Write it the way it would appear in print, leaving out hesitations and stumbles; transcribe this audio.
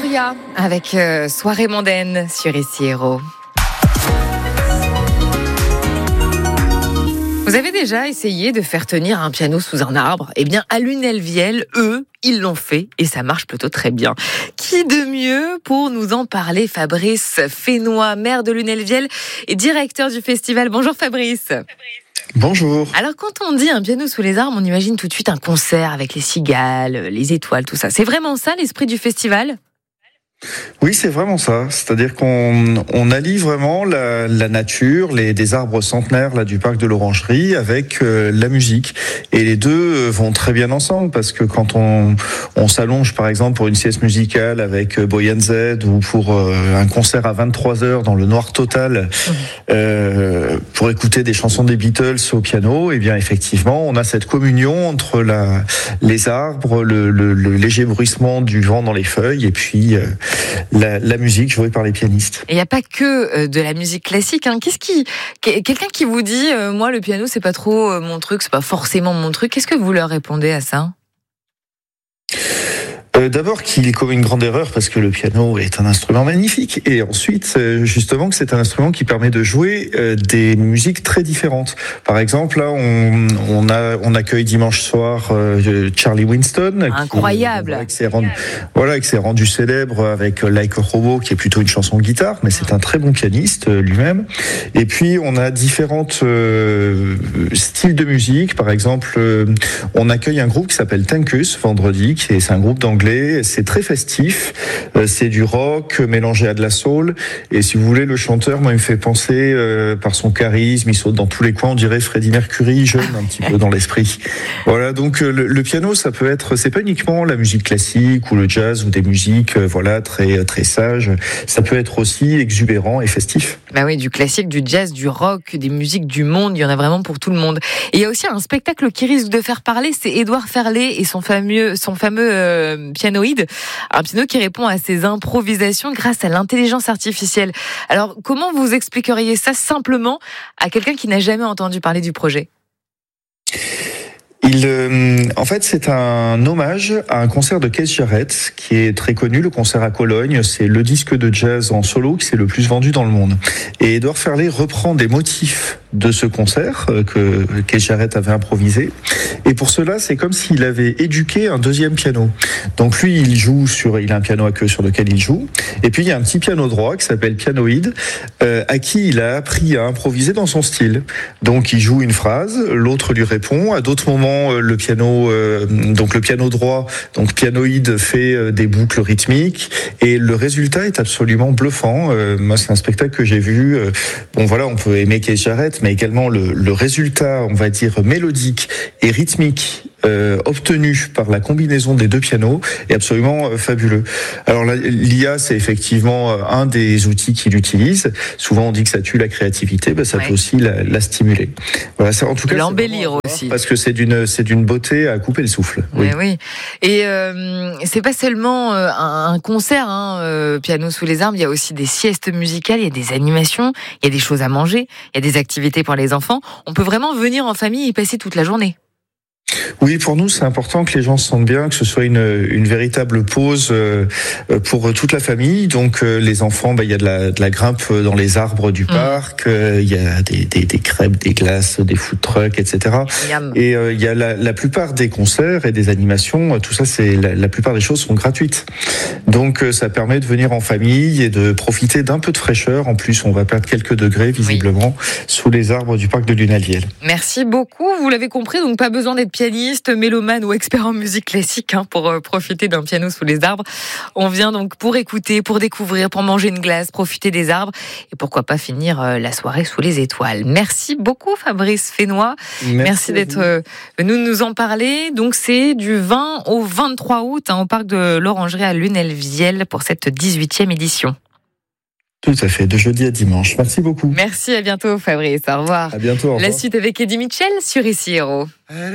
Gloria avec Soirée mondaine sur Ici Héros. Vous avez déjà essayé de faire tenir un piano sous un arbre ? Eh bien, à Lunel-Viel, eux, ils l'ont fait et ça marche plutôt très bien. Qui de mieux pour nous en parler ? Fabrice Fénois, maire de Lunel-Viel et directeur du festival. Bonjour Fabrice. Bonjour. Alors quand on dit un piano sous les arbres, on imagine tout de suite un concert avec les cigales, les étoiles, tout ça. C'est vraiment ça l'esprit du festival ? Oui, c'est vraiment ça. C'est-à-dire qu'on allie vraiment la nature, des arbres centenaires là du parc de l'Orangerie avec la musique. Et les deux vont très bien ensemble parce que quand on s'allonge par exemple pour une sieste musicale avec Boyan Z ou pour un concert à 23h dans le noir total pour écouter des chansons des Beatles au piano, eh bien effectivement, on a cette communion entre les arbres, le léger bruissement du vent dans les feuilles et puis la musique jouée par les pianistes. Et il n'y a pas que de la musique classique. Quelqu'un qui vous dit moi le piano c'est pas trop mon truc, c'est pas forcément mon truc. Qu'est-ce que vous leur répondez à ça ? D'abord qu'il commet une grande erreur parce que le piano est un instrument magnifique et ensuite justement que c'est un instrument qui permet de jouer des musiques très différentes. Par exemple là on accueille dimanche soir Charlie Winston, incroyable, qui s'est rendu célèbre avec Like a Robot qui est plutôt une chanson guitare mais c'est un très bon pianiste lui-même. Et puis on a différentes styles de musique. Par exemple on accueille un groupe qui s'appelle Tankus vendredi, c'est un groupe d'anglais. C'est très festif, c'est du rock mélangé à de la soul. Et si vous voulez, le chanteur, moi, il me fait penser par son charisme, il saute dans tous les coins, on dirait Freddie Mercury, jeune un petit peu dans l'esprit. Voilà, donc le piano, ça peut être, c'est pas uniquement la musique classique ou le jazz ou des musiques, très très sages. Ça peut être aussi exubérant et festif. Bah oui, du classique, du jazz, du rock, des musiques du monde, il y en a vraiment pour tout le monde. Et il y a aussi un spectacle qui risque de faire parler, c'est Édouard Ferlet et son fameux pianoïde, un piano qui répond à ses improvisations grâce à l'intelligence artificielle. Alors, comment vous expliqueriez ça simplement à quelqu'un qui n'a jamais entendu parler du projet ? En fait, c'est un hommage à un concert de Keith Jarrett qui est très connu, le concert à Cologne. C'est le disque de jazz en solo qui s'est le plus vendu dans le monde. Et Édouard Ferlet reprend des motifs de ce concert que Keith Jarrett avait improvisé. Et pour cela, c'est comme s'il avait éduqué un deuxième piano. Donc lui, il a un piano à queue sur lequel il joue. Et puis il y a un petit piano droit qui s'appelle pianoïde, à qui il a appris à improviser dans son style. Donc il joue une phrase, l'autre lui répond. À d'autres moments, le piano droit, donc pianoïde fait des boucles rythmiques et le résultat est absolument bluffant. Moi, c'est un spectacle que j'ai vu. On peut aimer Keith Jarrett, mais également le résultat, on va dire mélodique et rythmique obtenu par la combinaison des deux pianos est absolument fabuleux. Alors l'IA, c'est effectivement un des outils qu'il utilise. Souvent on dit que ça tue la créativité, ça peut aussi la stimuler. Voilà, ça, en tout cas, l'embellir aussi. Parce que c'est d'une beauté à couper le souffle. Oui. Et c'est pas seulement un concert, piano sous les arbres, il y a aussi des siestes musicales, il y a des animations, il y a des choses à manger, il y a des activités pour les enfants. On peut vraiment venir en famille et y passer toute la journée. Oui, pour nous, c'est important que les gens se sentent bien, que ce soit une véritable pause pour toute la famille. Donc, les enfants, il y a de la grimpe dans les arbres du parc, il y a des crêpes, des glaces, des food trucks, etc. Et il y a la plupart des concerts et des animations, tout ça, la plupart des choses sont gratuites. Donc, ça permet de venir en famille et de profiter d'un peu de fraîcheur. En plus, on va perdre quelques degrés, visiblement, sous les arbres du parc de Lunel-Viel. Merci beaucoup. Vous l'avez compris, donc pas besoin d'être pianiste, mélomane ou expert en musique classique pour profiter d'un piano sous les arbres. On vient donc pour écouter, pour découvrir, pour manger une glace, profiter des arbres et pourquoi pas finir la soirée sous les étoiles. Merci beaucoup Fabrice Fénois. Merci d'être venu nous en parler. Donc c'est du 20 au 23 août au parc de l'Orangerie à Lunel-Viel pour cette 18e édition. Tout à fait, de jeudi à dimanche. Merci beaucoup. Merci, à bientôt Fabrice, au revoir. À bientôt, au revoir. La suite avec Eddie Mitchell sur Ici Héros.